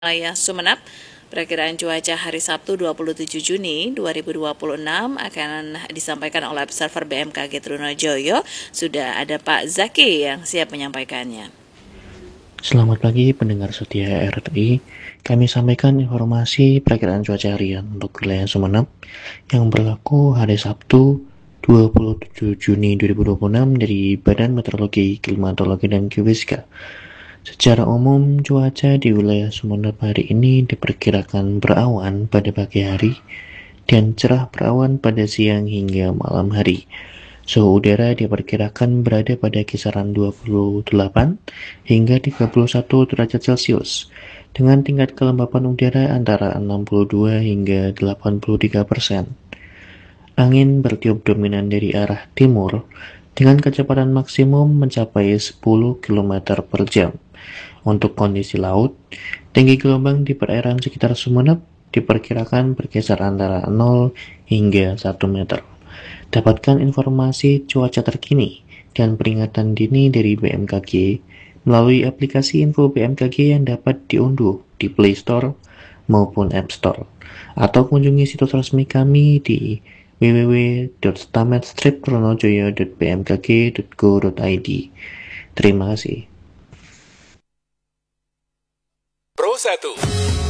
Wilayah Sumeneb, perakiraan cuaca hari Sabtu 27 Juni 2026 akan disampaikan oleh observer BMKG Trunojoyo. Sudah ada Pak Zaki yang siap menyampaikannya. Selamat pagi pendengar setia RRI. Kami sampaikan informasi perakiraan cuaca harian untuk wilayah Sumeneb yang berlaku hari Sabtu 27 Juni 2026 dari Badan Meteorologi, Klimatologi, dan Geofisika. Secara umum, cuaca di wilayah Sumeneb hari ini diperkirakan berawan pada pagi hari dan cerah berawan pada siang hingga malam hari. Suhu udara diperkirakan berada pada kisaran 28 hingga 31 derajat Celcius, dengan tingkat kelembapan udara antara 62 hingga 83%. Angin bertiup dominan dari arah timur, dengan kecepatan maksimum mencapai 10 km per jam. Untuk kondisi laut, tinggi gelombang di perairan sekitar Sumeneb diperkirakan berkisar antara 0 hingga 1 meter. Dapatkan informasi cuaca terkini dan peringatan dini dari BMKG melalui aplikasi info BMKG yang dapat diunduh di Play Store maupun App Store, atau kunjungi situs resmi kami di www.stamet-trunojoyo.bmkg.go.id. Terima kasih. Pro 1